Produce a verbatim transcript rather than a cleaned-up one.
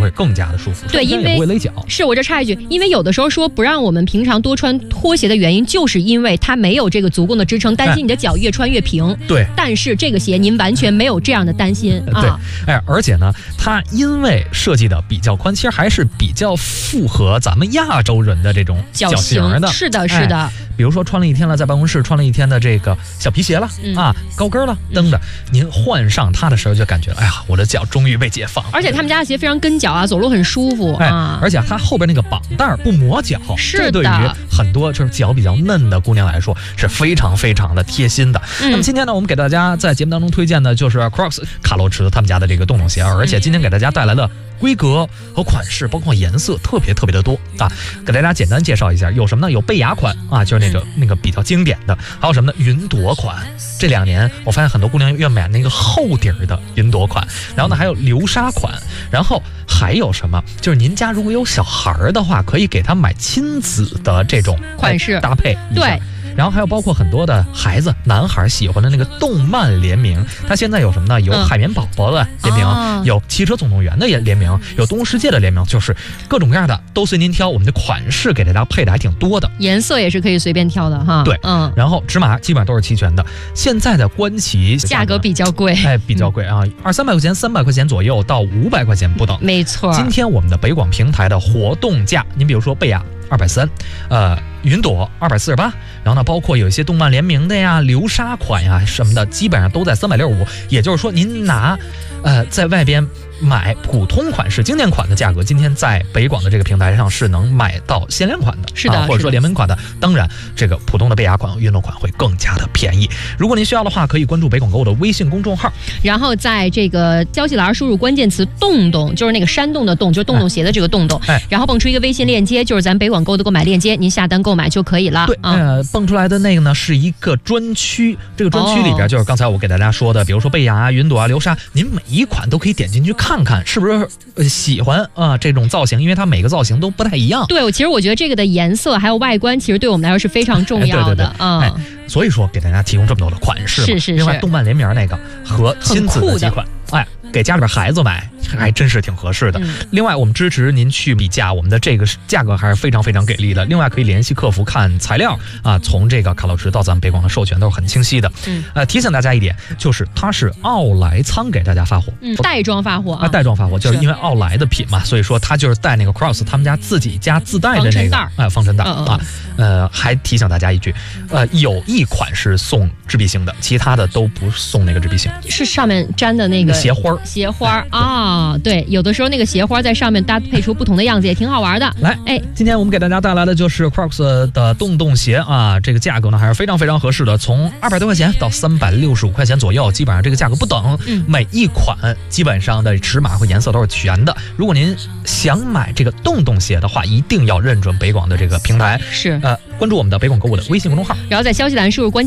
会更加的舒服， 对，因为也不会勒脚。 是我这插一句，因为有的时候说不让我们平常多穿拖鞋的原因，就是因为它没有这个足够的支撑，担心你的脚越穿越平。 对， 但是这个鞋您完全没有这样的担心啊。 对，哎，而且呢，它因为设计的比较宽，其实还是比较符合咱们亚洲人的这种脚型的。 是的，是的。 哎，比如说穿了一天了，在办公室穿了一天的这个小皮鞋了、嗯、啊，高跟了，蹬着、嗯，您换上它的时候就感觉，哎呀，我的脚终于被解放了。 而且他们家的鞋非常跟脚啊，走路很舒服、 哎、 啊。 而且它后边那个绑带不磨脚， 是的， 这对于很多就是脚比较嫩的姑娘来说是非常非常的贴心的。嗯、那么今天呢，我们给大家在节目当中推荐的就是 Crocs 卡洛驰他们家的这个洞洞鞋，而且今天给大家带来了规格和款式，包括颜色特别特别的多啊，给大家简单介绍一下，有什么呢？有贝雅款啊，就是那个、嗯、那个比较经典的，还有什么呢？云朵款。这两年我发现很多姑娘愿买那个厚底儿的云朵款，然后呢还有流沙款，然后还有什么？就是您家如果有小孩的话，可以给他买亲子的这种款式、哎、 搭配。 对。 然后还有包括很多的孩子男孩喜欢的那个动漫联名，它现在有什么呢？有海绵宝宝的联名、嗯、有汽车总动员的联名，有动物世界的联名，就是各种各样的都随您挑。我们的款式给大家配的还挺多的， 颜色也是可以随便挑的哈。 对，嗯，然后尺码基本上都是齐全的。现在的观旗价格比较贵， 哎，比较贵啊，二三百块钱、三百块钱左右到五百块钱不等。 没错。 今天我们的北广平台的活动价，您比如说贝雅二百三，呃，云朵二百四十八，然后呢，包括有一些动漫联名的呀、流沙款呀什么的，基本上都在三百六十五。也就是说，您拿，呃，在外边买普通款式、经典款的价格，今天在北广的这个平台上是能买到限量款的， 是的， 啊、或者说联名款的。当然，这个普通的贝雅款、云朵款会更加的便宜。如果您需要的话，可以关注北广购的微信公众号， 然后在这个消息栏输入关键词“洞洞”，就是那个山洞的洞，就是洞洞鞋的这个洞洞， 哎， 然后蹦出一个微信链接，就是咱北广购的购买链接，您下单购买就可以了。 对，呃，蹦出来的那个呢是一个专区，这个专区里边就是刚才我给大家说的，比如说贝雅啊、云朵啊、流沙，您每一款都可以点进去看看，是不是喜欢啊、呃、这种造型？因为它每个造型都不太一样。 对，其实我觉得这个的颜色还有外观，其实对我们来说是非常重要的。 嗯、哎，所以说给大家提供这么多的款式， 是是是。 另外，动漫联名那个和亲子的几款，哎，给家里边孩子买还真是挺合适的。嗯、另外，我们支持您去比价，我们的这个价格还是非常非常给力的。另外，可以联系客服看材料啊，从这个卡洛驰到咱们北广的授权都是很清晰的。嗯，呃，提醒大家一点，就是它是奥莱仓给大家发货， 嗯，袋装发货啊， 袋装发货，就是因为奥莱的品嘛，所以说它就是带那个 Crocs 他们家自己家自带的那个哎、呃、防尘袋啊。嗯嗯呃，还提醒大家一句，呃，有一款是送支臂星的，其他的都不送那个支臂星， 是上面粘的那个鞋花鞋花啊、哦，对，有的时候那个鞋花在上面搭配出不同的样子，也挺好玩的。 来，哎，今天我们给大家带来的就是 Crocs 的洞洞鞋啊，这个价格呢还是非常非常合适的，从二百多块钱到三百六十五块钱左右，基本上这个价格不等。嗯，每一款基本上的尺码和颜色都是全的。如果您想买这个洞洞鞋的话，一定要认准北广的这个平台， 是。 呃，关注我们的北广购物的微信公众号， 然后在消息栏输入关键